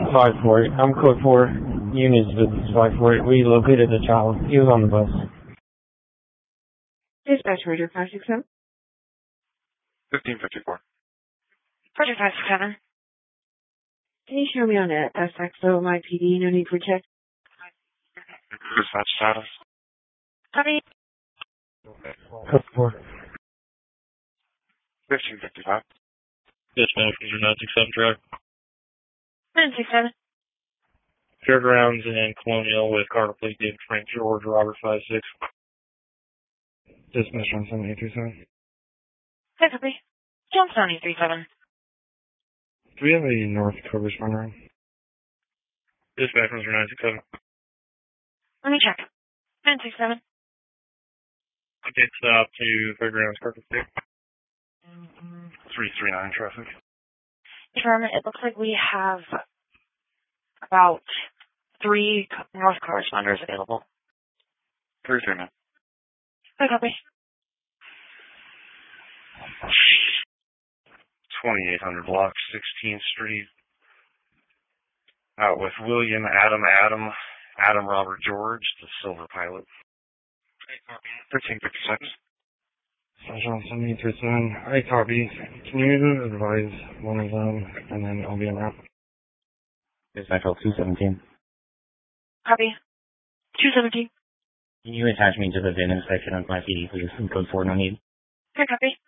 548. I'm code 4. Units with 548. We located the child. He was on the bus. Dispatch Roger 567. 1554. Roger 567. Can you show me on a SXO my PD? No need for check. Dispatch status. Copy. Code 4. 1555. Dispatch was your 967 track. 967. Fairgrounds in Colonial with Carter Police David Frank George Robert 56. Dispatch on 7837. Hi, copy. John 737. Do we have a North Cobra responder? Dispatch was your 967. Let me check. 967. Okay, stop to Fairgrounds Carter Police. 339 traffic. Confirm, it looks like we have about 3 North corresponders available. 339. Hi, copy. 2800 block, 16th Street. Out with William Adam Robert George, the Silver Pilot. 1356. Dispatch on 7837. I copy. Can you advise one of them, and then I'll be on route? Dispatch 217. Copy. 217. Can you attach me to the VIN inspection of my CD, please? Code 4, no need. Hi, copy.